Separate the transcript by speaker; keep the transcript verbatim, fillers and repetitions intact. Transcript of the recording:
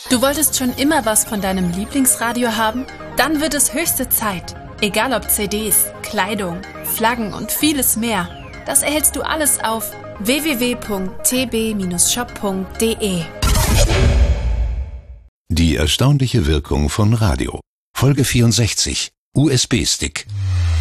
Speaker 1: Du wolltest schon immer was von deinem Lieblingsradio haben? Dann wird es höchste Zeit. Egal ob C Ds, Kleidung, Flaggen und vieles mehr. Das erhältst du alles auf w w w punkt t b shop punkt d e.
Speaker 2: Die erstaunliche Wirkung von Radio. Folge vierundsechzig. U S B-Stick.